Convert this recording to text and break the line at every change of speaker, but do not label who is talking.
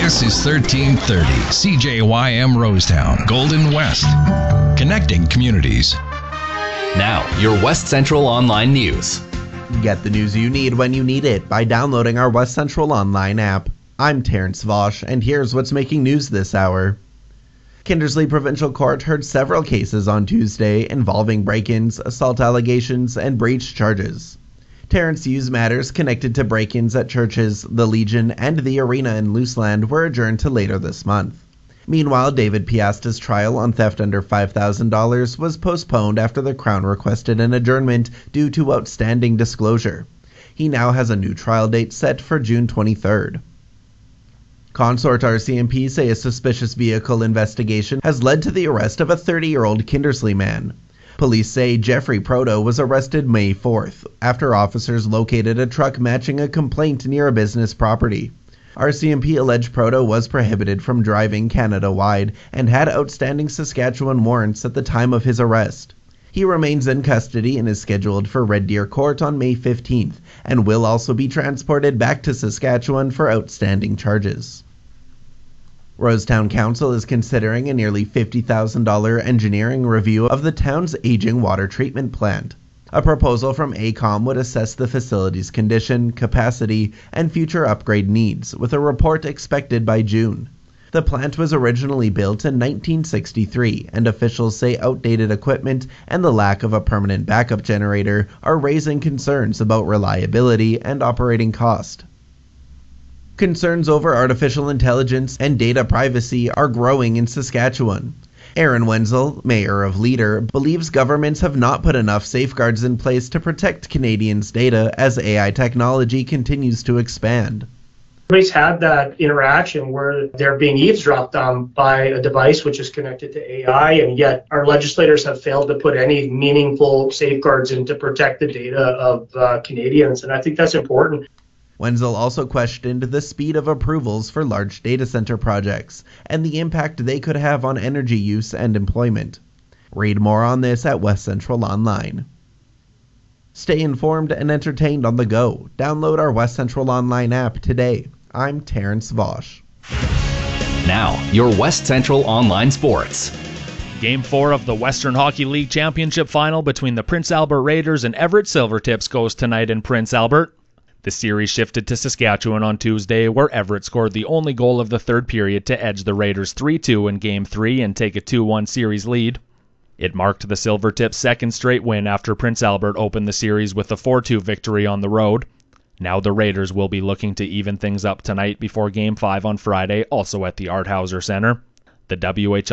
This is 1330 CJYM Rosetown, Golden West. Connecting communities.
Now, your West Central Online News.
Get the news you need when you need it by downloading our West Central Online app. I'm Terrence Vosch, and here's what's making news this hour. Kindersley Provincial Court heard several cases on Tuesday involving break-ins, assault allegations, and breach charges. Terrence Hughes matters connected to break-ins at churches, the Legion, and the Arena in Luseland were adjourned to later this month. Meanwhile, David Piasta's trial on theft under $5,000 was postponed after the Crown requested an adjournment due to outstanding disclosure. He now has a new trial date set for June 23rd. Consort RCMP say a suspicious vehicle investigation has led to the arrest of a 30-year-old Kindersley man. Police say Jeffrey Proto was arrested May 4th after officers located a truck matching a complaint near a business property. RCMP alleged Proto was prohibited from driving Canada-wide and had outstanding Saskatchewan warrants at the time of his arrest. He remains in custody and is scheduled for Red Deer Court on May 15th and will also be transported back to Saskatchewan for outstanding charges. Rosetown Council is considering a nearly $50,000 engineering review of the town's aging water treatment plant. A proposal from AECOM would assess the facility's condition, capacity, and future upgrade needs, with a report expected by June. The plant was originally built in 1963, and officials say outdated equipment and the lack of a permanent backup generator are raising concerns about reliability and operating cost. Concerns over artificial intelligence and data privacy are growing in Saskatchewan. Aaron Wenzel, mayor of Leader, believes governments have not put enough safeguards in place to protect Canadians' data as AI technology continues to expand.
Everybody's had that interaction where they're being eavesdropped on by a device which is connected to AI, and yet our legislators have failed to put any meaningful safeguards in to protect the data of Canadians, and I think that's important.
Wenzel also questioned the speed of approvals for large data center projects and the impact they could have on energy use and employment. Read more on this at West Central Online. Stay informed and entertained on the go. Download our West Central Online app today. I'm Terrence Vosch.
Now, your West Central Online Sports.
Game 4 of the Western Hockey League Championship Final between the Prince Albert Raiders and Everett Silvertips goes tonight in Prince Albert. The series shifted to Saskatchewan on Tuesday, where Everett scored the only goal of the third period to edge the Raiders 3-2 in Game 3 and take a 2-1 series lead. It marked the Silvertips' second straight win after Prince Albert opened the series with a 4-2 victory on the road. Now the Raiders will be looking to even things up tonight before Game 5 on Friday, also at the Art Hauser Center. The WHL